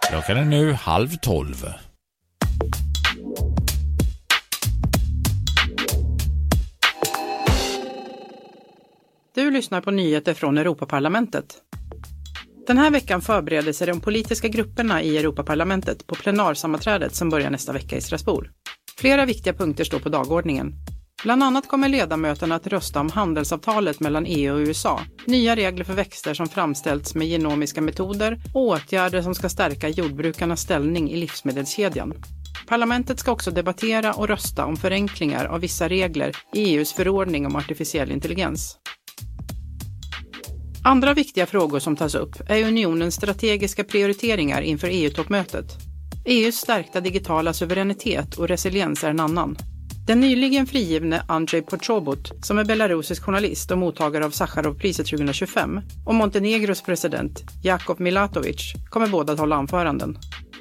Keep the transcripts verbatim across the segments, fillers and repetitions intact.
Klockan är nu halv tolv. Du lyssnar på nyheter från Europaparlamentet. Den här veckan förbereder sig de politiska grupperna i Europaparlamentet på plenarsammanträdet som börjar nästa vecka i Strasbourg. Flera viktiga punkter står på dagordningen. Bland annat kommer ledamöterna att rösta om handelsavtalet mellan E U och U S A, nya regler för växter som framställts med genomiska metoder och åtgärder som ska stärka jordbrukarnas ställning i livsmedelskedjan. Parlamentet ska också debattera och rösta om förenklingar av vissa regler i E U:s förordning om artificiell intelligens. Andra viktiga frågor som tas upp är unionens strategiska prioriteringar inför E U-toppmötet. E U:s stärkta digitala suveränitet och resiliens är en annan. Den nyligen frigivne Andrzej Poczobut, som är belarusisk journalist och mottagare av Sakharovpriset tjugohundratjugofem, och Montenegros president Jakov Milatovic kommer båda att hålla anföranden.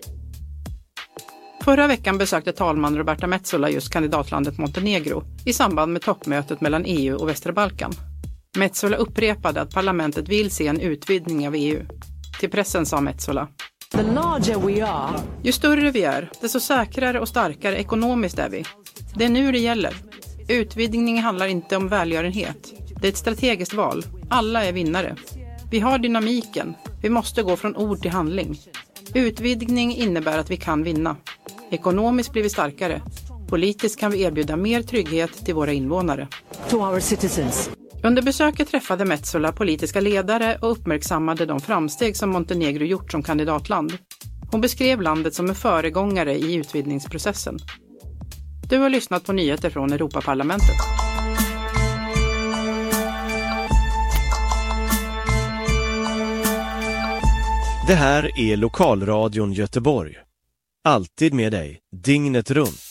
Förra veckan besökte talman Roberta Metsola just kandidatlandet Montenegro i samband med toppmötet mellan E U och Västra Balkan. Metsola upprepade att parlamentet vill se en utvidgning av E U. Till pressen sa Metsola: The larger we are. Ju större vi är, desto säkrare och starkare ekonomiskt är vi. Det är nu det gäller. Utvidgning handlar inte om välgörenhet. Det är ett strategiskt val. Alla är vinnare. Vi har dynamiken. Vi måste gå från ord till handling. Utvidgning innebär att vi kan vinna. Ekonomiskt blir vi starkare. Politiskt kan vi erbjuda mer trygghet till våra invånare. To our citizens. Under besöket träffade Metsola politiska ledare och uppmärksammade de framsteg som Montenegro gjort som kandidatland. Hon beskrev landet som en föregångare i utvidgningsprocessen. Du har lyssnat på nyheter från Europaparlamentet. Det här är Lokalradion Göteborg. Alltid med dig, dygnet runt.